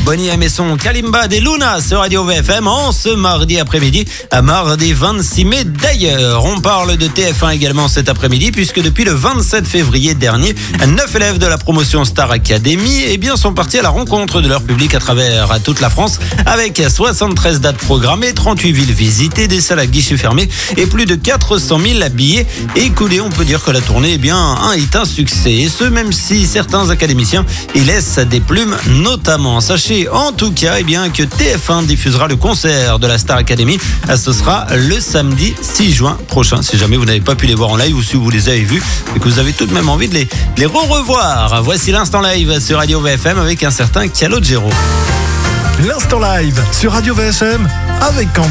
Bonnie M et son Kalimba des Luna sur Radio VFM en ce mardi après-midi, à mardi 26 mai. D'ailleurs, on parle de TF1 également cet après-midi puisque depuis le 27 février dernier, 9 élèves de la promotion Star Academy sont partis à la rencontre de leur public à travers toute la France avec 73 dates programmées, 38 villes visitées, des salles à guichets fermés et plus de 400 000 billets écoulés. On peut dire que la tournée est un succès et ce même si certains académiciens y laissent des plumes notamment. Sachez en tout cas que TF1 diffusera le concert de la Star Academy. Ce sera le samedi 6 juin prochain. Si jamais vous n'avez pas pu les voir en live ou si vous les avez vus et que vous avez tout de même envie de les revoir. Voici l'instant live sur Radio VFM avec un certain Calogero. L'instant live sur Radio VFM avec Quentin.